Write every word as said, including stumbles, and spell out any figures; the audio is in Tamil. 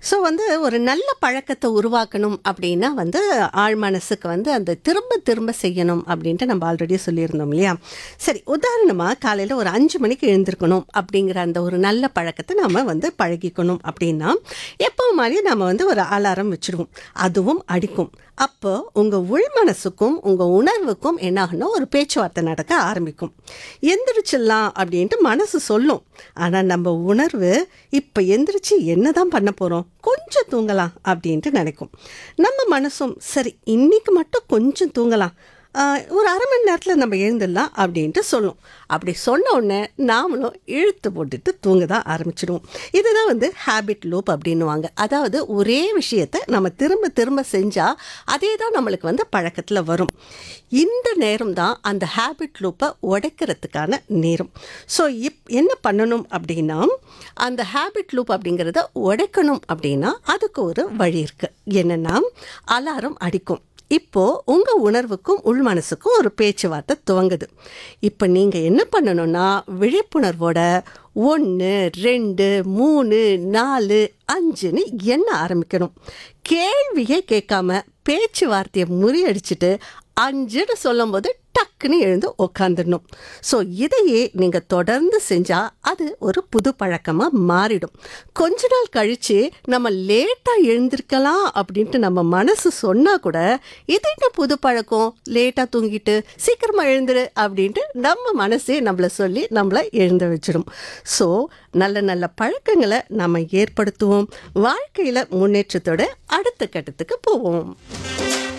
ஸோ வந்து ஒரு நல்ல பழக்கத்தை உருவாக்கணும் அப்படின்னா வந்து ஆழ் மனசுக்கு வந்து அந்த திரும்ப திரும்ப செய்யணும் அப்படின்ட்டு நம்ம ஆல்ரெடி சொல்லியிருந்தோம் இல்லையா. சரி, உதாரணமாக காலையில் ஒரு அஞ்சு மணிக்கு எழுந்திருக்கணும் அப்படிங்கிற அந்த ஒரு நல்ல பழக்கத்தை நம்ம வந்து பழகிக்கணும் அப்படின்னா எப்போ மாதிரி நம்ம வந்து ஒரு அலாரம் வச்சுடுவோம், அதுவும் அடிக்கும். அப்போ உங்கள் உள் மனசுக்கும் உங்கள் உணர்வுக்கும் என்னாகனா ஒரு பேச்சுவார்த்தை நடக்க ஆரம்பிக்கும். எந்திரிச்சிடலாம் அப்படின்ட்டு மனசு சொல்லும், ஆனால் நம்ம உணர்வு இப்போ எந்திரிச்சு என்ன தான் பண்ண போகிறோம், கொஞ்சம் தூங்கலாம் அப்படின்ட்டு நினைக்கும். நம்ம மனசும் சரி இன்னைக்கு மட்டும் கொஞ்சம் தூங்கலாம், ஆஹ், ஒரு அரை மணி நேரத்தில் நம்ம எழுந்துடலாம் அப்படின்ட்டு சொல்லும். அப்படி சொன்ன உடனே நாமளும் இழுத்து போட்டுட்டு தூங்க தான் ஆரம்பிச்சிடுவோம். இதுதான் வந்து ஹேபிட் லூப் அப்படின்னுவாங்க. அதாவது ஒரே விஷயத்தை நம்ம திரும்ப திரும்ப செஞ்சால் அதே தான் நம்மளுக்கு வந்து பழக்கத்தில் வரும். இந்த நேரம் தான் அந்த ஹேபிட் லூப்பை உடைக்கிறதுக்கான நேரம். ஸோ இப் என்ன பண்ணணும் அப்படின்னா, அந்த ஹேபிட் லூப் அப்படிங்கிறத உடைக்கணும் அப்படின்னா அதுக்கு ஒரு வழி இருக்குது. என்னென்னா, அலாரம் அடிக்கும். இப்போது உங்கள் உணர்வுக்கும் உள் மனசுக்கும் ஒரு பேச்சுவார்த்தை துவங்குது. இப்போ நீங்கள் என்ன பண்ணணும்னா, விழிப்புணர்வோட ஒன்று ரெண்டு மூணு நாலு அஞ்சுன்னு எண்ண ஆரம்பிக்கணும். கேள்வியே கேட்காம பேச்சுவார்த்தையை முறியடிச்சிட்டு அஞ்சுன்னு சொல்லும் போது டக்குன்னு எழுந்து உக்காந்துடணும். ஸோ இதையே நீங்கள் தொடர்ந்து செஞ்சால் அது ஒரு புது பழக்கமாக மாறிடும். கொஞ்ச நாள் கழித்து நம்ம லேட்டாக எழுந்திருக்கலாம் அப்படின்ட்டு நம்ம மனசு சொன்னால் கூட இது என்ன புது பழக்கம், லேட்டாக தூங்கிட்டு சீக்கிரமாக எழுந்துரு அப்படின்ட்டு நம்ம மனசே நம்மளை சொல்லி நம்மளை எழுந்த வச்சிடும். ஸோ நல்ல நல்ல பழக்கங்களை நம்ம ஏற்படுத்துவோம், வாழ்க்கையில் முன்னேற்றத்தோட அடுத்த கட்டத்துக்கு போவோம்.